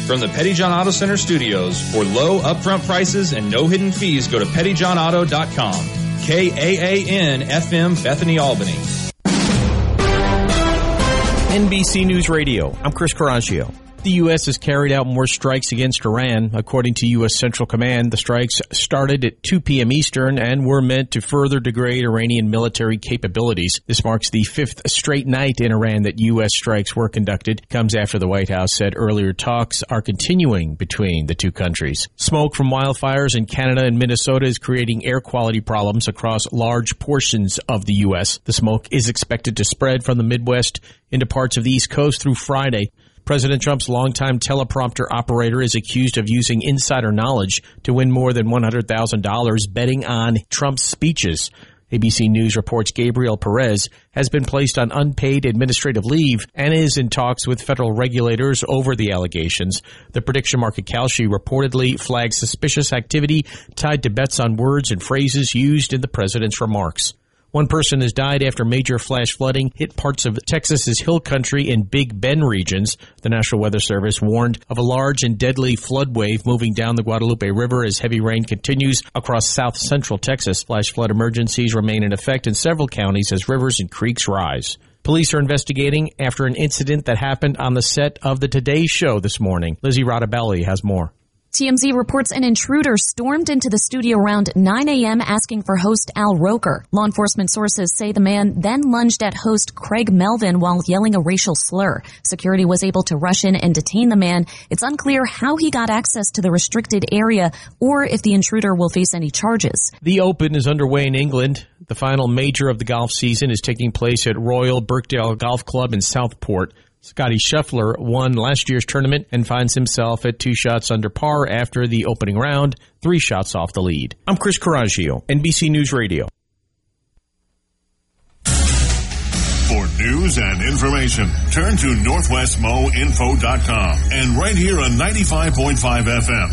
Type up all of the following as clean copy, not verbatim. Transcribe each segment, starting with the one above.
From the Petty John Auto Center studios, for low upfront prices and no hidden fees, go to pettyjohnauto.com. KAAN FM, Bethany, Albany. NBC News Radio, I'm Chris Coraggio. The U.S. has carried out more strikes against Iran. According to U.S. Central Command, the strikes started at 2 p.m. Eastern and were meant to further degrade Iranian military capabilities. This marks the fifth straight night in Iran that U.S. strikes were conducted. Comes after the White House said earlier talks are continuing between the two countries. Smoke from wildfires in Canada and Minnesota is creating air quality problems across large portions of the U.S. The smoke is expected to spread from the Midwest into parts of the East Coast through Friday. President Trump's longtime teleprompter operator is accused of using insider knowledge to win more than $100,000 betting on Trump's speeches. ABC News reports Gabriel Perez has been placed on unpaid administrative leave and is in talks with federal regulators over the allegations. The prediction market Kalshi reportedly flagged suspicious activity tied to bets on words and phrases used in the president's remarks. One person has died after major flash flooding hit parts of Texas's hill country and Big Bend regions. The National Weather Service warned of a large and deadly flood wave moving down the Guadalupe River as heavy rain continues across south central Texas. Flash flood emergencies remain in effect in several counties as rivers and creeks rise. Police are investigating after an incident that happened on the set of the Today Show this morning. Lizzie Rodabelli has more. TMZ reports an intruder stormed into the studio around 9 a.m. asking for host Al Roker. Law enforcement sources say the man then lunged at host Craig Melvin while yelling a racial slur. Security was able to rush in and detain the man. It's unclear how he got access to the restricted area or if the intruder will face any charges. The Open is underway in England. The final major of the golf season is taking place at Royal Birkdale Golf Club in Southport. Scotty Scheffler won last year's tournament and finds himself at 2 shots under par after the opening round, 3 shots off the lead. I'm Chris Coraggio, NBC News Radio. For news and information, turn to NorthwestMoInfo.com and right here on 95.5 FM,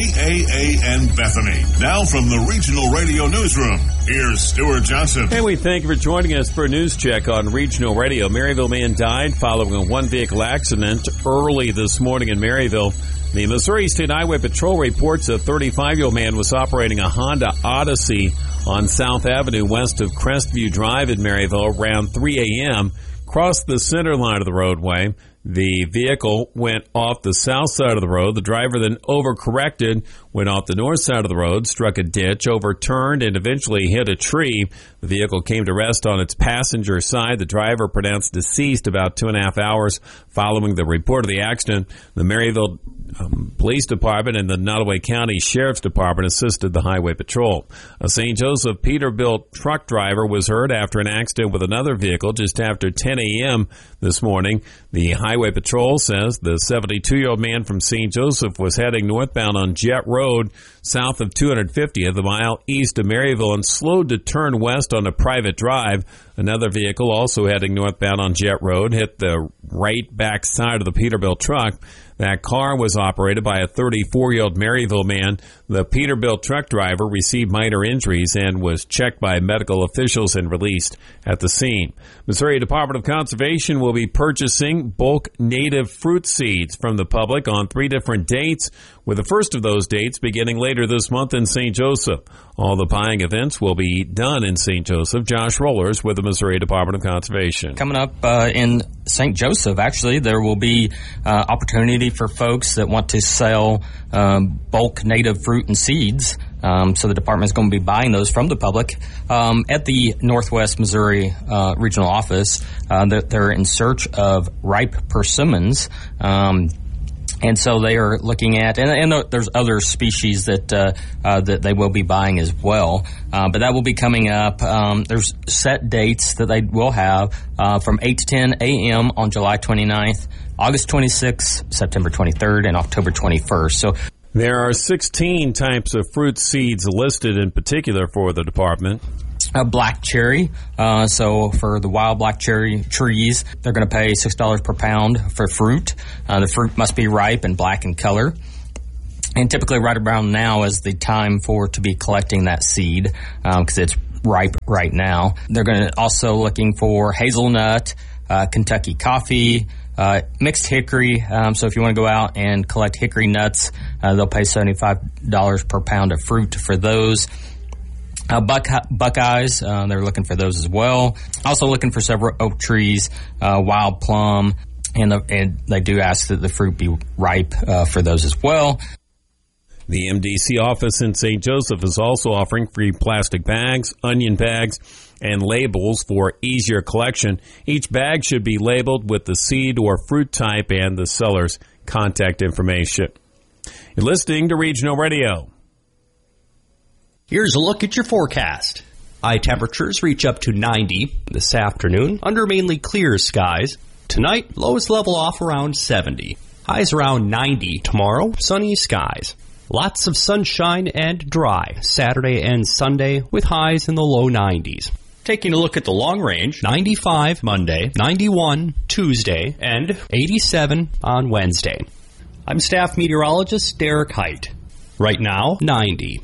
KAAN Bethany. Now from the Regional Radio Newsroom, here's Stuart Johnson. Hey, we thank you for joining us for a news check on Regional Radio. Maryville man died following a one-vehicle accident early this morning in Maryville. The Missouri State Highway Patrol reports a 35-year-old man was operating a Honda Odyssey on South Avenue west of Crestview Drive in Maryville around 3 a.m., crossed the center line of the roadway. The vehicle went off the south side of the road. The driver then overcorrected, went off the north side of the road, struck a ditch, overturned, and eventually hit a tree. The vehicle came to rest on its passenger side. The driver pronounced deceased about 2.5 hours following the report of the accident. The Maryville Police Department and the Nottoway County Sheriff's Department assisted the Highway Patrol. A St. Joseph Peterbilt truck driver was hurt after an accident with another vehicle just after 10 a.m. this morning. The Highway Patrol says the 72-year-old man from St. Joseph was heading northbound on Jet Road south of 250th, a mile east of Maryville, and slowed to turn west on a private drive. Another vehicle also heading northbound on Jet Road hit the right back side of the Peterbilt truck. That car was operated by a 34-year-old Maryville man. The Peterbilt truck driver received minor injuries and was checked by medical officials and released at the scene. Missouri Department of Conservation will be purchasing bulk native fruit seeds from the public on 3 different dates, with the first of those dates beginning later this month in St. Joseph. All the buying events will be done in St. Joseph. Josh Rollers with the Missouri Department of Conservation. Coming up in St. Joseph, actually, there will be opportunity for folks that want to sell bulk native fruit and seeds. So the department is going to be buying those from the public at the Northwest Missouri Regional Office. They're in search of ripe persimmons. And so they are looking at, and there's other species that they will be buying as well. But that will be coming up. There's set dates that they will have from 8 to 10 a.m. on July 29th, August 26th, September 23rd, and October 21st. So there are 16 types of fruit seeds listed in particular for the department. Black cherry. So for the wild black cherry trees, they're going to pay $6 per pound for fruit. The fruit must be ripe and black in color. And typically right around now is the time to be collecting that seed because it's ripe right now. They're going to also looking for hazelnut, Kentucky coffee, Mixed hickory, so if you want to go out and collect hickory nuts, they'll pay $75 per pound of fruit for those. Buckeyes, they're looking for those as well. Also looking for several oak trees, wild plum, and they do ask that the fruit be ripe for those as well. The MDC office in St. Joseph is also offering free plastic bags, onion bags, and labels for easier collection. Each bag should be labeled with the seed or fruit type and the seller's contact information. You're listening to Regional Radio. Here's a look at your forecast. High temperatures reach up to 90 this afternoon under mainly clear skies. Tonight, lowest level off around 70. Highs around 90 tomorrow, sunny skies. Lots of sunshine and dry Saturday and Sunday with highs in the low 90s. Taking a look at the long range, 95 Monday, 91 Tuesday, and 87 on Wednesday. I'm staff meteorologist Derek Height. Right now, 90.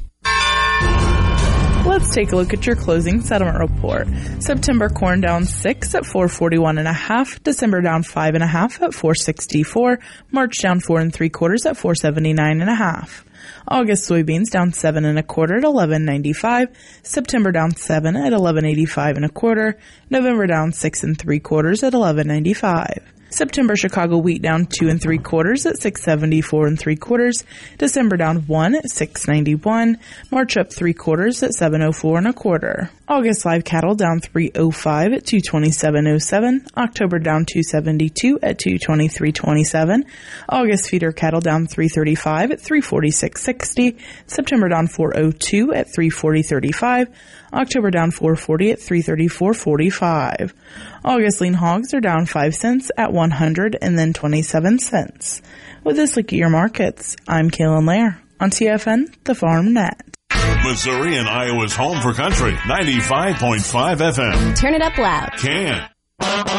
Let's take a look at your closing settlement report. September corn down 6 at 441.5. December down 5.5 at 464. March down 4 3/4 at 479.5. August soybeans down 7 1/4 at 11.95. September down 7 at 11.85 1/4. November down 6 3/4 at 11.95. September Chicago wheat down 2 3/4 at 674 3/4. December down 1 at 691. March up 3/4 at 704 1/4. August live cattle down 305 at 227.07. October down 272 at 223.27. August feeder cattle down 335 at 346.60. September down 402 at 340.35. October down 440 at 334.45. August lean hogs are down 5 cents at 100 and then 27 cents. With this look at your markets, I'm Kaylin Lair on TFN, the Farm Net. Missouri and Iowa's home for country, 95.5 FM. Turn it up loud. Can.